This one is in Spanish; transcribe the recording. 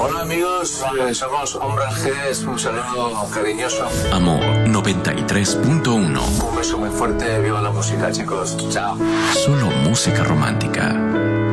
Hola amigos, somos Hombre G, un saludo cariñoso. Amor 93.1. Un beso muy fuerte, viva la música chicos, chao. Solo música romántica.